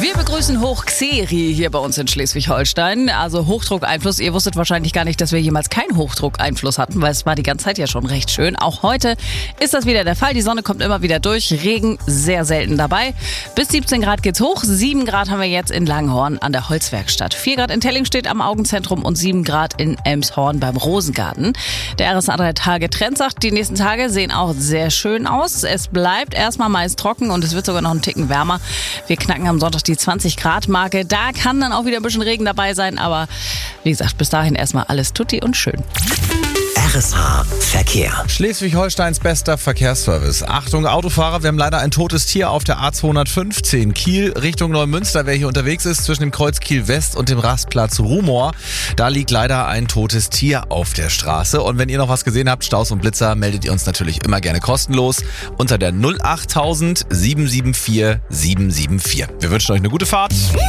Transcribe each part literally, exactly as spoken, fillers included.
Wir begrüßen Hochxeri hier bei uns in Schleswig-Holstein. Also Hochdruckeinfluss. Ihr wusstet wahrscheinlich gar nicht, dass wir jemals keinen Hochdruckeinfluss hatten, weil es war die ganze Zeit ja schon recht schön. Auch heute ist das wieder der Fall. Die Sonne kommt immer wieder durch. Regen sehr selten dabei. Bis siebzehn Grad geht's hoch. sieben Grad haben wir jetzt in Langhorn an der Holzwerkstatt. vier Grad in Tellingstedt am Augenzentrum und sieben Grad in Elmshorn beim Rosengarten. Der R S A drei Tage Trend sagt, die nächsten Tage sehen auch sehr schön aus. Es bleibt erstmal meist trocken und es wird sogar noch einen Ticken wärmer. Wir knacken am Sonntag die zwanzig Grad Marke. Da kann dann auch wieder ein bisschen Regen dabei sein, aber wie gesagt, bis dahin erstmal alles tutti und schön. R S H Verkehr. Schleswig-Holsteins bester Verkehrsservice. Achtung Autofahrer, wir haben leider ein totes Tier auf der A zweihundertfünfzehn. Kiel Richtung Neumünster, wer hier unterwegs ist, zwischen dem Kreuz Kiel West und dem Rastplatz Rumor. Da liegt leider ein totes Tier auf der Straße. Und wenn ihr noch was gesehen habt, Staus und Blitzer, meldet ihr uns natürlich immer gerne kostenlos unter der null achttausend sieben sieben vier sieben sieben vier. Wir wünschen euch eine gute Fahrt.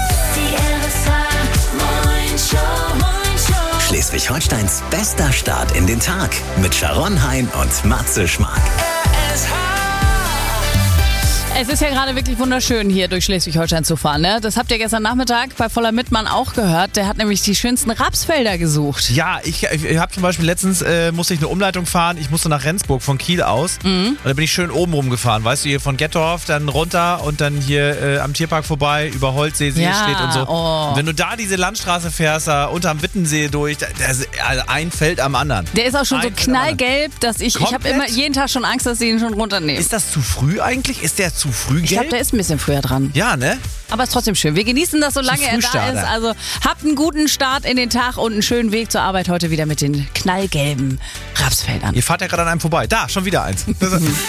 Schleswig-Holsteins bester Start in den Tag mit Sharon Hein und Matze Schmark. Es ist ja gerade wirklich wunderschön, hier durch Schleswig-Holstein zu fahren. Ne? Das habt ihr gestern Nachmittag bei Voller Mittmann auch gehört. Der hat nämlich die schönsten Rapsfelder gesucht. Ja, ich, ich habe zum Beispiel letztens, äh, musste ich eine Umleitung fahren. Ich musste nach Rendsburg von Kiel aus. Mhm. Und da bin ich schön oben rumgefahren. Weißt du, hier von Gettorf, dann runter und dann hier äh, am Tierpark vorbei, über Holzsee, Seestedt ja, und so. Oh. Und wenn du da diese Landstraße fährst, da unterm Wittensee durch, da, da ist ein Feld am anderen. Der ist auch schon ein so knallgelb, dass ich, ich habe immer jeden Tag schon Angst, dass sie ihn schon runternehmen. Ist das zu früh eigentlich? Ist der zu früh gelb? Ich glaube, der ist ein bisschen früher dran. Ja, ne? Aber ist trotzdem schön. Wir genießen das, solange er da ist. Also habt einen guten Start in den Tag und einen schönen Weg zur Arbeit heute wieder mit den knallgelben Rapsfeldern. Ihr fahrt ja gerade an einem vorbei. Da, schon wieder eins.